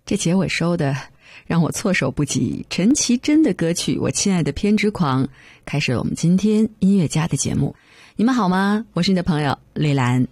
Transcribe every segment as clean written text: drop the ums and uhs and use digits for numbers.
这结尾收的让我措手不及，陈绮贞的歌曲《我亲爱的偏执狂》开始了我们今天音乐家的节目。你们好吗？我是你的朋友丽兰。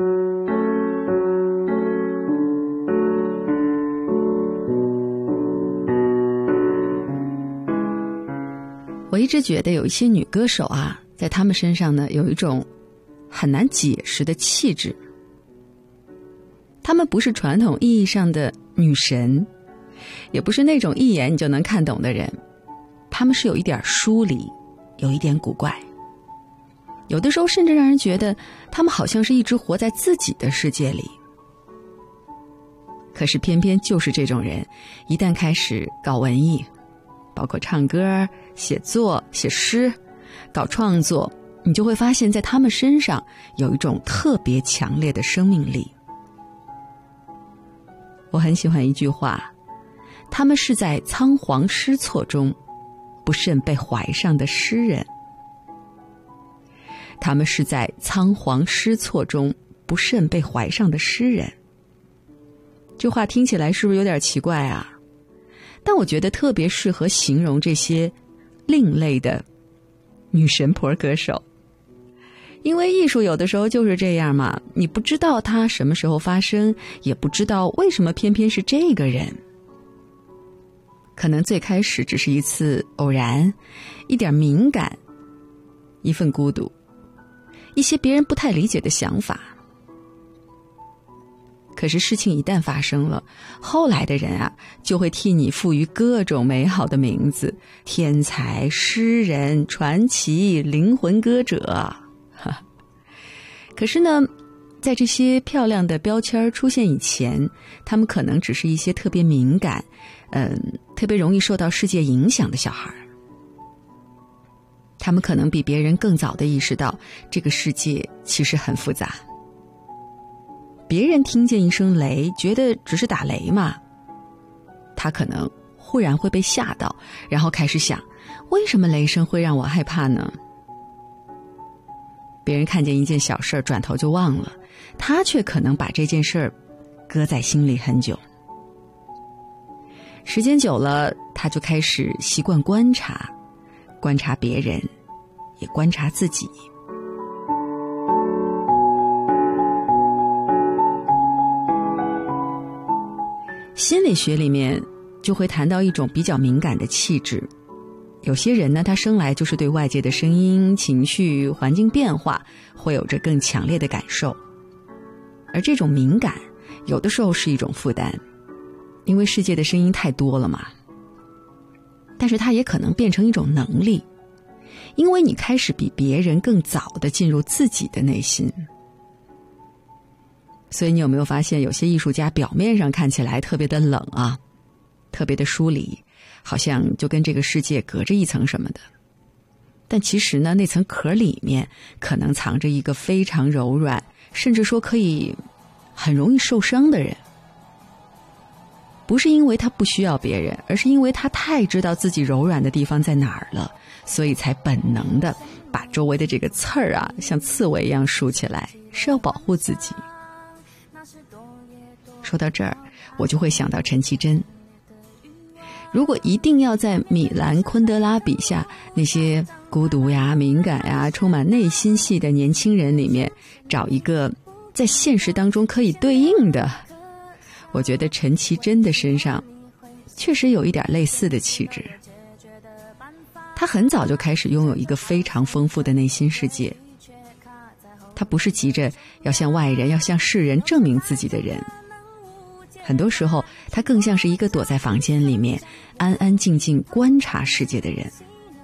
我一直觉得有一些女歌手啊，在她们身上呢，有一种很难解释的气质。她们不是传统意义上的女神，也不是那种一眼你就能看懂的人，她们是有一点疏离，有一点古怪，有的时候甚至让人觉得她们好像是一直活在自己的世界里。可是偏偏就是这种人，一旦开始搞文艺，包括唱歌、写作、写诗、搞创作，你就会发现在他们身上有一种特别强烈的生命力。我很喜欢一句话，他们是在仓皇失措中不慎被怀上的诗人。他们是在仓皇失措中不慎被怀上的诗人。这话听起来是不是有点奇怪啊？但我觉得特别适合形容这些另类的女神婆歌手。因为艺术有的时候就是这样嘛，你不知道它什么时候发生，也不知道为什么偏偏是这个人。可能最开始只是一次偶然，一点敏感，一份孤独，一些别人不太理解的想法。可是事情一旦发生了，后来的人啊，就会替你赋予各种美好的名字，天才、诗人、传奇、灵魂歌者。可是呢，在这些漂亮的标签出现以前，他们可能只是一些特别敏感，特别容易受到世界影响的小孩。他们可能比别人更早地意识到，这个世界其实很复杂。别人听见一声雷，觉得只是打雷嘛，他可能忽然会被吓到，然后开始想，为什么雷声会让我害怕呢？别人看见一件小事转头就忘了，他却可能把这件事搁在心里很久。时间久了，他就开始习惯观察，观察别人，也观察自己。心理学里面就会谈到一种比较敏感的气质。有些人呢，他生来就是对外界的声音、情绪、环境变化会有着更强烈的感受。而这种敏感有的时候是一种负担，因为世界的声音太多了嘛。但是它也可能变成一种能力，因为你开始比別人更早地进入自己的内心。所以你有没有发现，有些艺术家表面上看起来特别的冷啊，特别的疏离，好像就跟这个世界隔着一层什么的，但其实呢，那层壳里面可能藏着一个非常柔软，甚至说可以很容易受伤的人。不是因为他不需要别人，而是因为他太知道自己柔软的地方在哪儿了，所以才本能的把周围的这个刺儿啊，像刺猬一样竖起来，是要保护自己。说到这儿，我就会想到陈绮贞。如果一定要在米兰昆德拉笔下那些孤独呀、敏感呀、充满内心戏的年轻人里面找一个在现实当中可以对应的，我觉得陈绮贞的身上确实有一点类似的气质。她很早就开始拥有一个非常丰富的内心世界，她不是急着要向外人、要向世人证明自己的人，很多时候他更像是一个躲在房间里面安安静静观察世界的人。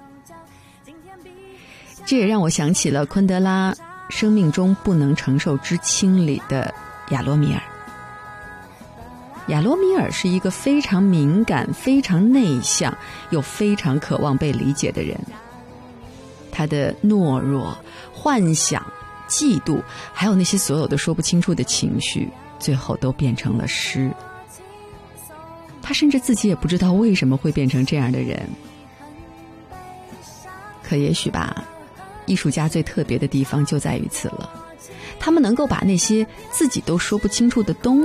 这也让我想起了昆德拉《生命中不能承受之轻》里的亚罗米尔。亚罗米尔是一个非常敏感、非常内向又非常渴望被理解的人。他的懦弱、幻想、嫉妒，还有那些所有的说不清楚的情绪，最后都变成了诗。他甚至自己也不知道为什么会变成这样的人。可也许吧，艺术家最特别的地方就在于此了，他们能够把那些自己都说不清楚的东